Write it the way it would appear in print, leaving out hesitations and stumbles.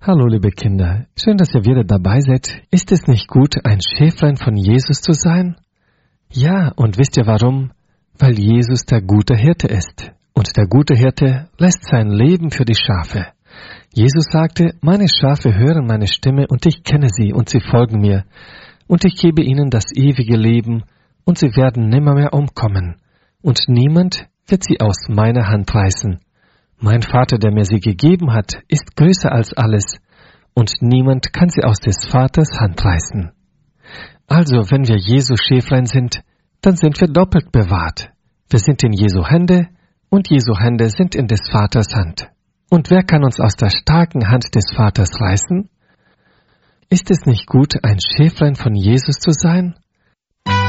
Hallo liebe Kinder, schön, dass ihr wieder dabei seid. Ist es nicht gut, ein Schäflein von Jesus zu sein? Ja, und wisst ihr warum? Weil Jesus der gute Hirte ist. Und der gute Hirte lässt sein Leben für die Schafe. Jesus sagte, meine Schafe hören meine Stimme und ich kenne sie und sie folgen mir. Und ich gebe ihnen das ewige Leben und sie werden nimmermehr umkommen. Und niemand wird sie aus meiner Hand reißen. Mein Vater, der mir sie gegeben hat, ist größer als alles, und niemand kann sie aus des Vaters Hand reißen. Also, wenn wir Jesu Schäflein sind, dann sind wir doppelt bewahrt. Wir sind in Jesu Hände, und Jesu Hände sind in des Vaters Hand. Und wer kann uns aus der starken Hand des Vaters reißen? Ist es nicht gut, ein Schäflein von Jesus zu sein?